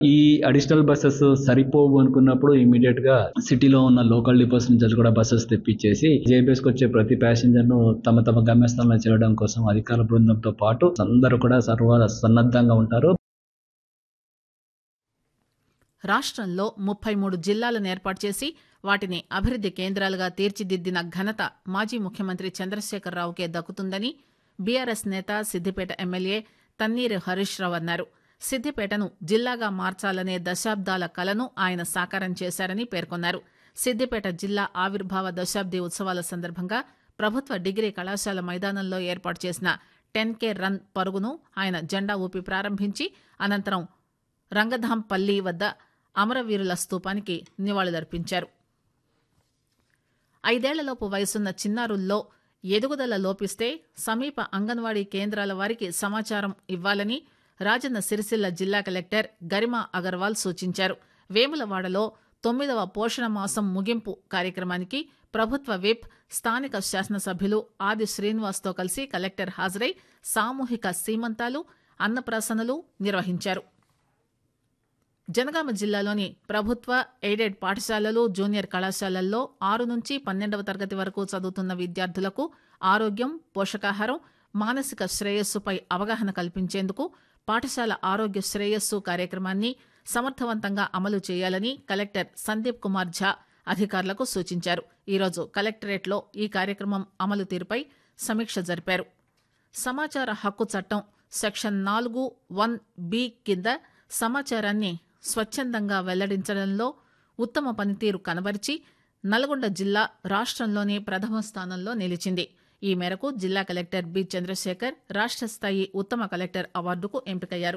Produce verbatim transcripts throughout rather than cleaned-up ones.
ఈ additional buses సరిపోవు అనుకున్నప్పుడు ఇమీడియట్ గా సిటీలో ఉన్న లోకల్ డిపోస్ నుంచి కూడా బస్సెస్ తెప్పించేసి జేబీఎస్ కి వచ్చే ప్రతి ప్యాసింజర్ ను తమ తమ గమ్యస్థానంలో చేరడం కోసం అధికార బృందంతో పాటు అందరూ కూడా సర్వ సన్నద్ధంగా ఉంటారు. రాష్ట్రంలో ముప్పై మూడు జిల్లాలను ఏర్పాటు చేసి వాటిని అభివృద్ది కేంద్రాలుగా తీర్చిదిద్దిన ఘనత మాజీ ముఖ్యమంత్రి చంద్రశేఖరరావుకే దక్కుతుందని బీఆర్ఎస్ నేత సిద్దిపేట ఎమ్మెల్యే తన్నీరు హరీష్ రావు అన్నారు. సిద్దిపేటను జిల్లాగా మార్చాలనే దశాబ్దాల కలను ఆయన సాకారం చేశారని పేర్కొన్నారు. సిద్దిపేట జిల్లా ఆవిర్భావ దశాబ్ది ఉత్సవాల సందర్భంగా ప్రభుత్వ డిగ్రీ కళాశాల మైదానంలో ఏర్పాటు చేసిన టెన్ కే రన్ పరుగును ఆయన జెండా ఊపి ప్రారంభించి అనంతరం రంగధాంపల్లి వద్ద అమరవీరుల స్తూపానికి నివాళులర్పించారు. ఐదేళ్లలోపు వయసున్న చిన్నారుల్లో ఎదుగుదల లోపిస్తే సమీప అంగన్వాడీ కేంద్రాల వారికి సమాచారం ఇవ్వాలని రాజన్న సిరిసిల్ల జిల్లా కలెక్టర్ గరిమా అగర్వాల్ సూచించారు. వేములవాడలో తొమ్మిదవ పోషణ మాసం ముగింపు కార్యక్రమానికి ప్రభుత్వ విప్ స్థానిక శాసనసభ్యులు ఆది శ్రీనివాస్తో కలిసి కలెక్టర్ హాజరై సామూహిక సీమంతాలు అన్నప్రాసనలు నిర్వహించారు. జనగామ జిల్లాలోని ప్రభుత్వ ఎయిడెడ్ పాఠశాలలు జూనియర్ కళాశాలల్లో ఆరు నుంచి పన్నెండవ తరగతి వరకు చదువుతున్న విద్యార్థులకు ఆరోగ్యం, పోషకాహారం, మానసిక శ్రేయస్సుపై అవగాహన కల్పించేందుకు పాఠశాల ఆరోగ్య శ్రేయస్సు కార్యక్రమాన్ని సమర్థవంతంగా అమలు చేయాలని కలెక్టర్ సందీప్ కుమార్ ఝా అధికారులకు సూచించారు. ఈరోజు కలెక్టరేట్లో ఈ కార్యక్రమం అమలు తీరుపై సమీక్ష జరిపారు. సమాచార హక్కు చట్టం సెక్షన్ నాలుగు వన్ బి కింద సమాచారాన్ని స్వచ్ఛందంగా వెల్లడించడంలో ఉత్తమ పనితీరు కనబరిచి నల్గొండ జిల్లా రాష్ట్రంలోనే ప్రథమ స్థానంలో నిలిచింది. ఈ మేరకు జిల్లా కలెక్టర్ బి చంద్రశేఖర్ రాష్ట్ర స్థాయి ఉత్తమ కలెక్టర్ అవార్డుకు ఎంపికయ్యారు.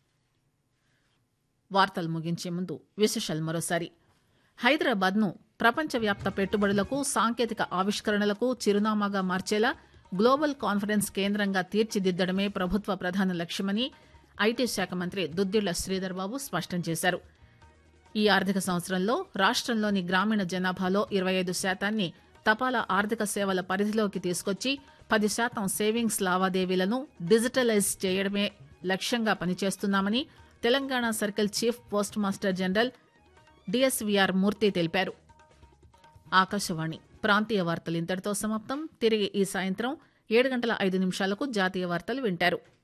వార్తలు ముగించే ముందు విశేషాలు మరోసారి. హైదరాబాద్ను ప్రపంచవ్యాప్త పెట్టుబడులకు, సాంకేతిక ఆవిష్కరణలకు చిరునామాగా మార్చేలా గ్లోబల్ కాన్ఫరెన్స్ కేంద్రంగా తీర్చిదిద్దడమే ప్రభుత్వ ప్రధాన లక్ష్యమని ఐటీ శాఖ మంత్రి దుద్దిళ్ల శ్రీధర్ బాబు స్పష్టం చేశారు. ఈ ఆర్థిక సంవత్సరంలో రాష్ట్రంలోని గ్రామీణ జనాభాలో ఇరవై ఐదు శాతాన్ని తపాలా ఆర్థిక సేవల పరిధిలోకి తీసుకొచ్చి పది శాతం సేవింగ్స్ లావాదేవీలను డిజిటలైజ్ చేయడమే లక్ష్యంగా పనిచేస్తున్నామని Telangana circle chief post master general DSVR మూర్తి తెలిపారు. ఆకాశవాణి ప్రాంతీయ వార్తలు ఇంతటితో సమాప్తం. తిరిగి ఈ సాయంత్రం ఏడు గంటల ఐదు నిమిషాలకు జాతీయ వార్తలు వింటారు.